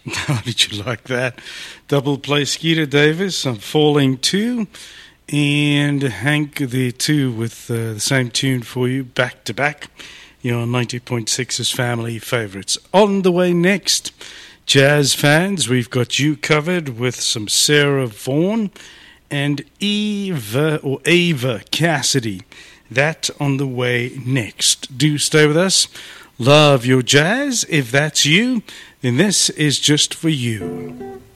How did you like that? Double play Skeeter Davis, I'm Falling Too, and Hank the Two with the same tune for you, back to back. You're on 90.6's Family Favourites. On the way next, jazz fans, we've got you covered with some Sarah Vaughan and Ava Cassidy. That on the way next. Do stay with us. Love your jazz. If that's you, then this is just for you.